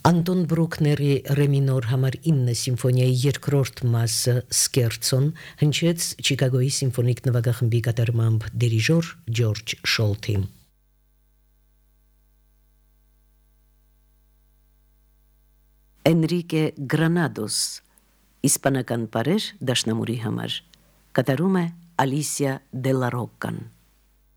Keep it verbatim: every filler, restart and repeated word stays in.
Անտոն Բրուկների ռեմինոր համար ինը սիմֆոնիայի երկրորդ մասը Սկերցոն հնչեց Չիկագոյի սիմֆոնիկ նվագախմբի կատարմամբ դիրիժոր Ջորջ Շոլթի։ Էնրիկե Գրանադոս իսպանական պարեր դաշնամուրի համար կատարում է Ալիսիա Դելա Ռոկկան։